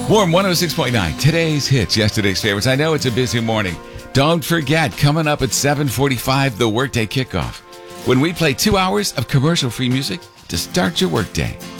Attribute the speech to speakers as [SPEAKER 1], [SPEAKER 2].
[SPEAKER 1] Warm 106.9, today's hits, yesterday's favorites. I know it's a busy morning. Don't forget, coming up at 7:45, the Workday Kickoff, when we play 2 hours of commercial-free music to start your workday.